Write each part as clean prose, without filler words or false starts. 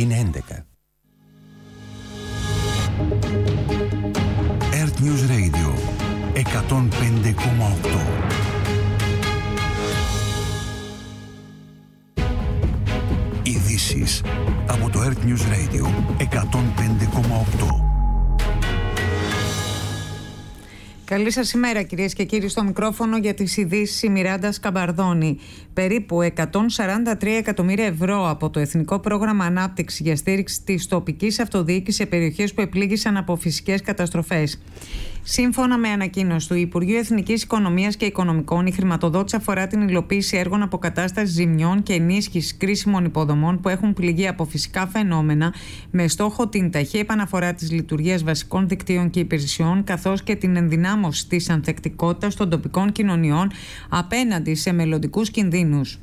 Είναι 11. Earth News Radio 105,8. Ειδήσεις από το Earth News Radio 105,8. Καλή σας ημέρα, κυρίες και κύριοι. Στο μικρόφωνο για τις ειδήσεις η Μιράντα Σκαμπαρδόνη. Περίπου 143 εκατομμύρια ευρώ από το Εθνικό Πρόγραμμα Ανάπτυξης για στήριξη της τοπικής αυτοδιοίκησης σε περιοχές που επλήγησαν από φυσικές καταστροφές. Σύμφωνα με ανακοίνωση του Υπουργείου Εθνικής Οικονομίας και Οικονομικών, η χρηματοδότηση αφορά την υλοποίηση έργων αποκατάστασης ζημιών και ενίσχυσης κρίσιμων υποδομών που έχουν πληγεί από φυσικά φαινόμενα, με στόχο την ταχύ επαναφορά της λειτουργίας βασικών δικτύων και υπηρεσιών, καθώς και την ενδυνάμωση της ανθεκτικότητας των τοπικών κοινωνιών απέναντι σε μελλοντικούς κινδύνους.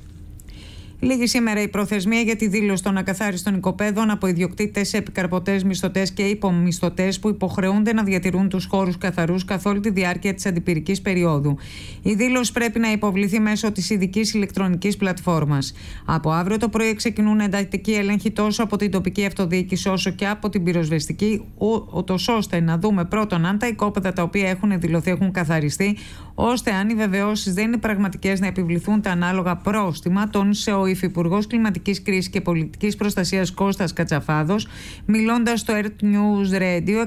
Λίγη σήμερα η προθεσμία για τη δήλωση των ακαθάριστων οικοπαίδων από ιδιοκτήτες, επικαρπωτές, μισθωτές και υπομισθωτές που υποχρεούνται να διατηρούν τους χώρους καθαρούς καθ' όλη τη διάρκεια της αντιπυρικής περίοδου. Η δήλωση πρέπει να υποβληθεί μέσω της ειδικής ηλεκτρονικής πλατφόρμας. Από αύριο το πρωί ξεκινούν εντατικοί έλεγχοι τόσο από την τοπική αυτοδιοίκηση όσο και από την πυροσβεστική, ούτως ώστε να δούμε πρώτον αν τα οικόπεδα τα οποία έχουν δηλωθεί έχουν καθαριστεί, ώστε αν οι βεβαιώσεις δεν είναι πραγματικές να επιβληθούν τα ανάλογα πρόστιμα, τόνισε ο Υφυπουργός Κλιματικής Κρίσης και Πολιτικής Προστασίας Κώστας Κατσαφάδος, μιλώντας στο Earth News Radio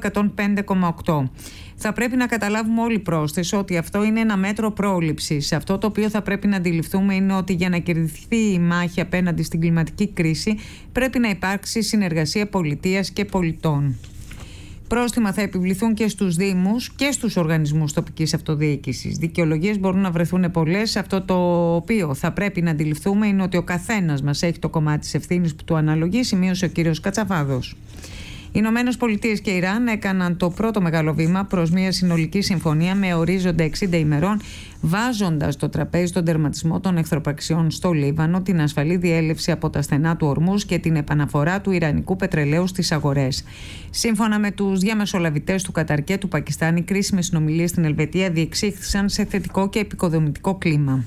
105,8. Θα πρέπει να καταλάβουμε όλοι πρόσθεση ότι αυτό είναι ένα μέτρο πρόληψης. Αυτό το οποίο θα πρέπει να αντιληφθούμε είναι ότι για να κερδιθεί η μάχη απέναντι στην κλιματική κρίση πρέπει να υπάρξει συνεργασία πολιτείας και πολιτών. Πρόστιμα θα επιβληθούν και στους Δήμους και στους οργανισμούς τοπικής αυτοδιοίκησης. Δικαιολογίες μπορούν να βρεθούν πολλές. Αυτό το οποίο θα πρέπει να αντιληφθούμε είναι ότι ο καθένας μας έχει το κομμάτι της ευθύνης που του αναλογεί, σημείωσε ο κύριος Κατσαφάδος. Οι Ηνωμένες Πολιτείες και Ιράν έκαναν το πρώτο μεγάλο βήμα προς μια συνολική συμφωνία με ορίζοντα 60 ημερών, βάζοντας στο τραπέζι τον τερματισμό των εχθροπραξιών στο Λίβανο, την ασφαλή διέλευση από τα στενά του Ορμούζ και την επαναφορά του ιρανικού πετρελαίου στις αγορές. Σύμφωνα με τους διαμεσολαβητές του Κατάρ και του Πακιστάν, οι κρίσιμες συνομιλίες στην Ελβετία διεξήχθησαν σε θετικό και επικοδομητικό κλίμα.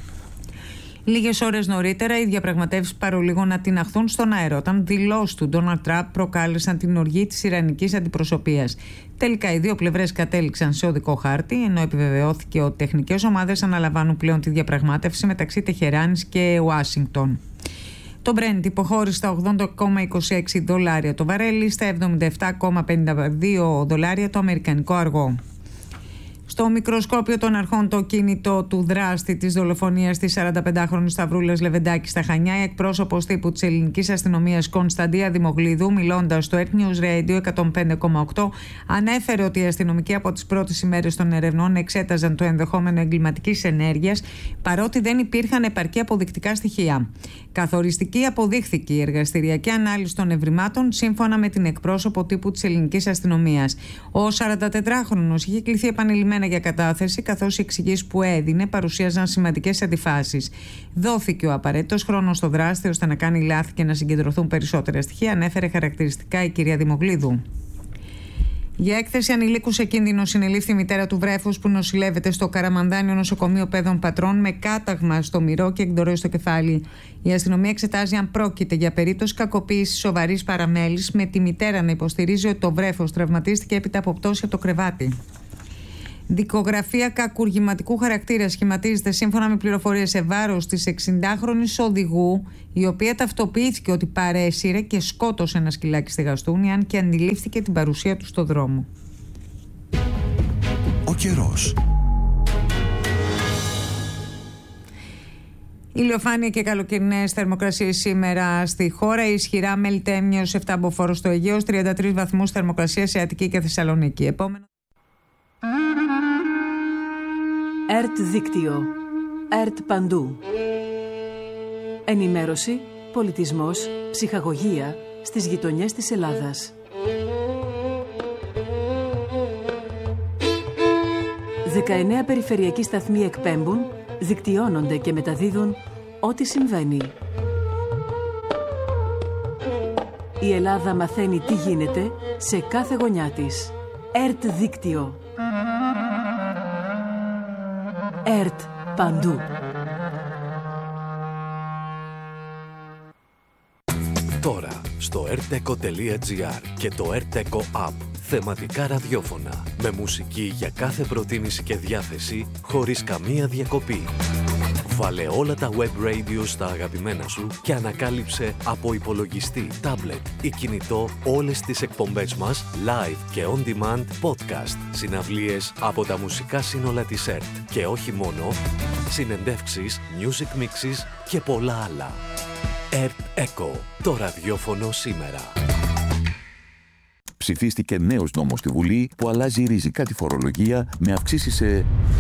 Λίγες ώρες νωρίτερα, οι διαπραγματεύσεις παρολίγο να τιναχθούν στον αέρα, όταν δηλώσεις του Ντόναλντ Τραμπ προκάλεσαν την οργή της ιρανικής αντιπροσωπείας. Τελικά, οι δύο πλευρές κατέληξαν σε οδικό χάρτη, ενώ επιβεβαιώθηκε ότι τεχνικές ομάδες αναλαμβάνουν πλέον τη διαπραγμάτευση μεταξύ Τεχεράνης και Ουάσιγκτον. Το Brent υποχώρησε στα $80,26 το βαρέλι, στα $77,52 το αμερικανικό αργό. Στο μικροσκόπιο των αρχών το κίνητο του δράστη της δολοφονίας της 45χρονης Σταυρούλας Λεβεντάκη στα Χανιά, η εκπρόσωπος τύπου της ελληνικής αστυνομίας Κωνσταντία Δημογλίδου, μιλώντας στο Earth News Radio 105,8, ανέφερε ότι οι αστυνομικοί από τις πρώτες ημέρες των ερευνών εξέταζαν το ενδεχόμενο εγκληματικής ενέργειας, παρότι δεν υπήρχαν επαρκή αποδεικτικά στοιχεία. Καθοριστική αποδείχθηκε η εργαστηριακή ανάλυση των ευρημάτων, σύμφωνα με την εκπρόσωπο τύπου της ελληνικής αστυνομίας. Ο 44χρονος είχε κληθεί επανειλημμένα για κατάθεση, καθώς οι εξηγήσεις που έδινε παρουσίαζαν σημαντικές αντιφάσεις. Δόθηκε ο απαραίτητος χρόνος στο δράστη ώστε να κάνει λάθη και να συγκεντρωθούν περισσότερα στοιχεία, ανέφερε χαρακτηριστικά η κυρία Δημογλίδου. Για έκθεση ανηλίκου σε κίνδυνο συνελήφθη η μητέρα του βρέφους που νοσηλεύεται στο Καραμανδάνιο Νοσοκομείο Παιδών Πατρών με κάταγμα στο μυρό και εκδορές στο κεφάλι. Η αστυνομία εξετάζει αν πρόκειται για περίπτωση κακοποίησης σοβαρής παραμέλησης, με τη μητέρα να υποστηρίζει ότι το βρέφος τραυματίστηκε έπειτα από πτώση από το κρεβάτι. Δικογραφία κακουργηματικού χαρακτήρα σχηματίζεται σύμφωνα με πληροφορίες σε βάρος της 60χρονης οδηγού, η οποία ταυτοποιήθηκε ότι παρέσυρε και σκότωσε ένα σκυλάκι στη Γαστούνη, αν και αντιλήφθηκε την παρουσία του στο δρόμο. Ο καιρός. Ηλιοφάνεια και καλοκαιρινές θερμοκρασίες σήμερα στη χώρα. Ισχυρά μελτέμνιος 7 μποφόρ στο Αιγαίο, 33 βαθμούς θερμοκρασία σε Αττική και Θεσσαλονίκη. Επόμενο. ΕΡΤ δίκτυο. ΕΡΤ παντού. Ενημέρωση, πολιτισμός, ψυχαγωγία στις γειτονιές της Ελλάδας. 19 περιφερειακοί σταθμοί εκπέμπουν, δικτυώνονται και μεταδίδουν ό,τι συμβαίνει. Η Ελλάδα μαθαίνει τι γίνεται σε κάθε γωνιά της. ΕΡΤ δίκτυο. ΕΡΤ παντού. Τώρα στο rteco.gr και το rteco app. Θεματικά ραδιόφωνα με μουσική για κάθε προτίμηση και διάθεση χωρίς καμία διακοπή. Βάλε όλα τα web radio στα αγαπημένα σου και ανακάλυψε από υπολογιστή, τάμπλετ ή κινητό όλες τις εκπομπές μας live και on demand podcast, συναυλίες από τα μουσικά σύνολα της ΕΡΤ και όχι μόνο, συνεντεύξεις, music mixes και πολλά άλλα. ΕΡΤ ΕΚΟ, το ραδιόφωνο σήμερα. Ψηφίστηκε νέος νόμος στη Βουλή που αλλάζει ριζικά τη φορολογία με αυξήσεις σε...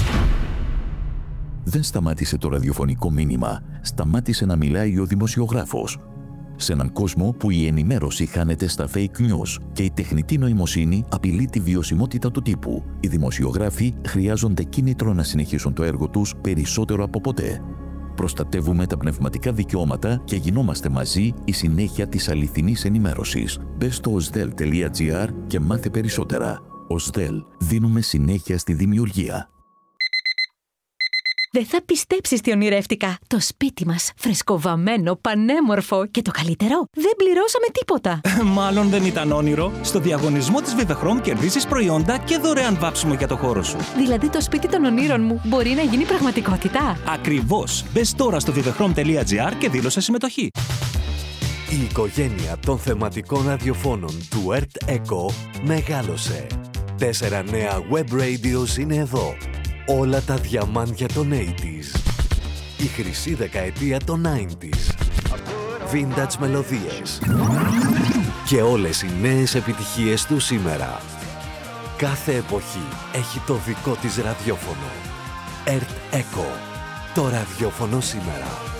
Δεν σταμάτησε το ραδιοφωνικό μήνυμα. Σταμάτησε να μιλάει ο δημοσιογράφος. Σε έναν κόσμο που η ενημέρωση χάνεται στα fake news και η τεχνητή νοημοσύνη απειλεί τη βιωσιμότητα του τύπου, οι δημοσιογράφοι χρειάζονται κίνητρο να συνεχίσουν το έργο τους περισσότερο από ποτέ. Προστατεύουμε τα πνευματικά δικαιώματα και γινόμαστε μαζί η συνέχεια της αληθινής ενημέρωσης. Μπες στο osdel.gr και μάθε περισσότερα. Osdel. Δίνουμε συνέχεια στη δημιουργία. Δεν θα πιστέψεις τι ονειρεύτηκα. Το σπίτι μας, φρεσκοβαμμένο, πανέμορφο και το καλύτερο, δεν πληρώσαμε τίποτα. Μάλλον δεν ήταν όνειρο. Στο διαγωνισμό της Vivechrome κερδίζεις προϊόντα και δωρεάν βάψιμο για το χώρο σου. Δηλαδή το σπίτι των ονείρων μου μπορεί να γίνει πραγματικότητα. Ακριβώς. Μπες τώρα στο vivechrome.gr και δήλωσε συμμετοχή. Η οικογένεια των θεματικών ραδιοφώνων του ΕΡΤ ΕΚΟ μεγάλωσε. 4 νέα web radios είναι εδώ. Όλα τα διαμάντια των 80s. Η χρυσή δεκαετία των 90s. Vintage μελωδίες. Και όλες οι νέες επιτυχίες του σήμερα. Κάθε εποχή έχει το δικό της ραδιόφωνο. ΕΡΤ ΕΚΟ. Το ραδιόφωνο σήμερα.